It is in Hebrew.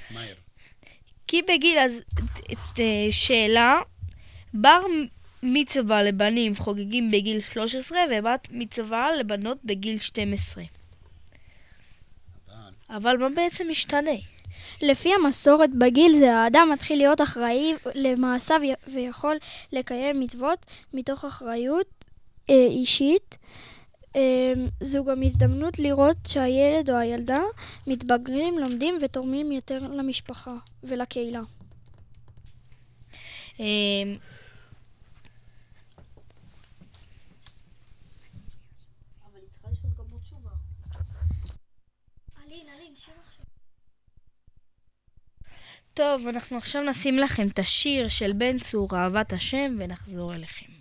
מהר. כי בגיל, שאלה, בר מצווה לבנים חוגגים בגיל 13 ובת מצווה לבנות בגיל 12. אבל מה בעצם משתנה? לפי המסורת בגיל זה האדם מתחיל להיות אחראי למעשיו ויכול לקיים מצוות מתוך אחריות אישית. זו גם הזדמנות לראות שהילד או הילדה מתבגרים, לומדים ותורמים יותר למשפחה ולקהילה. טוב, אנחנו עכשיו נשים לכם את השיר של בן צור, אהבת השם, ונחזור אליכם.